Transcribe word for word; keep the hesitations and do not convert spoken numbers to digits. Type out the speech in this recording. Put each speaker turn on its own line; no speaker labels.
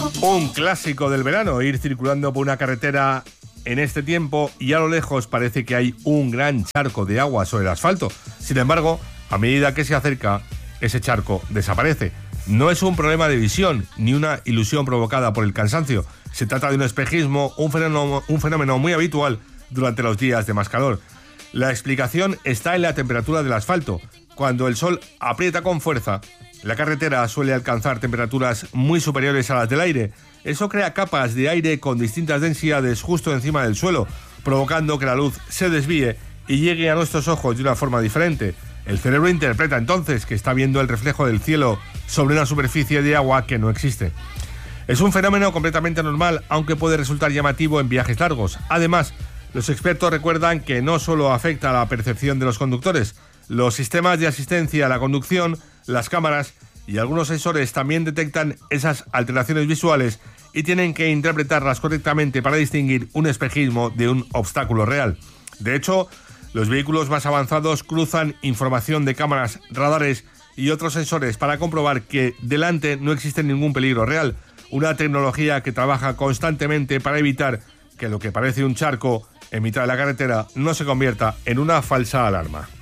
Un clásico del verano, ir circulando por una carretera en este tiempo y a lo lejos parece que hay un gran charco de agua sobre el asfalto. Sin embargo, a medida que se acerca, ese charco desaparece. No es un problema de visión ni una ilusión provocada por el cansancio. Se trata de un espejismo, un fenómeno, un fenómeno muy habitual durante los días de más calor. La explicación está en la temperatura del asfalto. Cuando el sol aprieta con fuerza, la carretera suele alcanzar temperaturas muy superiores a las del aire. Eso crea capas de aire con distintas densidades justo encima del suelo, provocando que la luz se desvíe y llegue a nuestros ojos de una forma diferente. El cerebro interpreta entonces que está viendo el reflejo del cielo sobre una superficie de agua que no existe. Es un fenómeno completamente normal, aunque puede resultar llamativo en viajes largos. Además, los expertos recuerdan que no solo afecta a la percepción de los conductores. Los sistemas de asistencia a la conducción, las cámaras y algunos sensores también detectan esas alteraciones visuales y tienen que interpretarlas correctamente para distinguir un espejismo de un obstáculo real. De hecho, los vehículos más avanzados cruzan información de cámaras, radares y otros sensores para comprobar que delante no existe ningún peligro real. Una tecnología que trabaja constantemente para evitar que lo que parece un charco en mitad de la carretera no se convierta en una falsa alarma.